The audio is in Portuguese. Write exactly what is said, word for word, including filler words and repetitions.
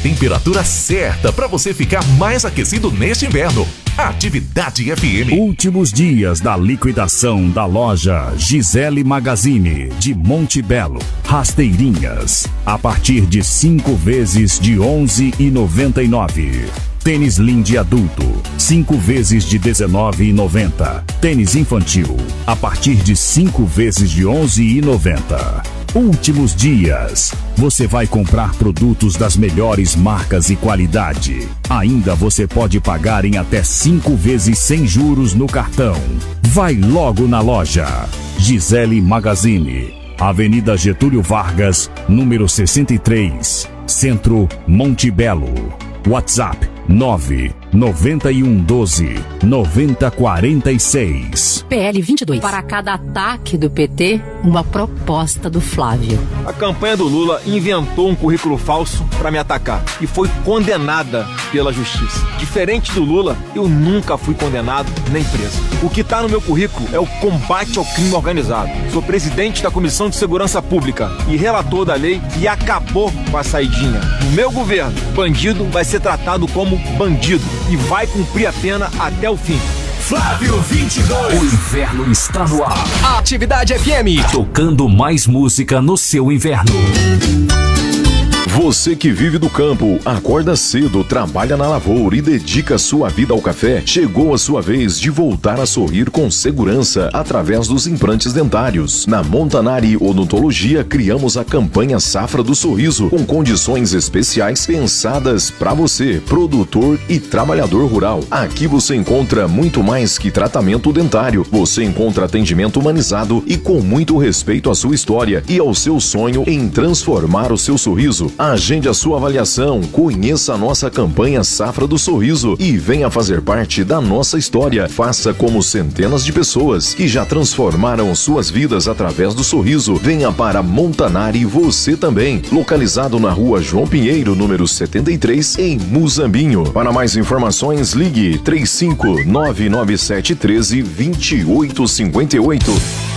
temperatura certa para você ficar mais aquecido neste inverno. Atividade F M. Últimos dias da liquidação da loja Gisele Magazine de Monte Belo. Rasteirinhas a partir de cinco vezes de onze reais e noventa e nove centavos. Tênis Lindy adulto, cinco vezes de dezenove reais e noventa centavos. Tênis infantil, a partir de cinco vezes de onze reais e noventa centavos. Últimos dias. Você vai comprar produtos das melhores marcas e qualidade. Ainda você pode pagar em até cinco vezes sem juros no cartão. Vai logo na loja Gisele Magazine, Avenida Getúlio Vargas, número sessenta e três, Centro, Monte Belo. WhatsApp nove nove um um doze noventa quarenta e seis. P L vinte e dois. Para cada ataque do P T, uma proposta do Flávio. A campanha do Lula inventou um currículo falso para me atacar e foi condenada pela justiça. Diferente do Lula, eu nunca fui condenado nem preso. O que está no meu currículo é o combate ao crime organizado. Sou presidente da Comissão de Segurança Pública e relator da lei que acabou com a saidinha. No meu governo, bandido vai ser tratado como bandido e vai cumprir a pena até o fim. Flávio vinte e dois. O inverno está no ar. Atividade F M. Tocando mais música no seu inverno. Você que vive do campo, acorda cedo, trabalha na lavoura e dedica sua vida ao café, chegou a sua vez de voltar a sorrir com segurança através dos implantes dentários. Na Montanari Odontologia, criamos a campanha Safra do Sorriso, com condições especiais pensadas para você, produtor e trabalhador rural. Aqui você encontra muito mais que tratamento dentário. Você encontra atendimento humanizado e com muito respeito à sua história e ao seu sonho em transformar o seu sorriso. Agende a sua avaliação, conheça a nossa campanha Safra do Sorriso e venha fazer parte da nossa história. Faça como centenas de pessoas que já transformaram suas vidas através do sorriso. Venha para Montanari você também, localizado na rua João Pinheiro, número setenta e três, em Muzambinho. Para mais informações, ligue três cinco nove nove sete um três dois oito cinco oito.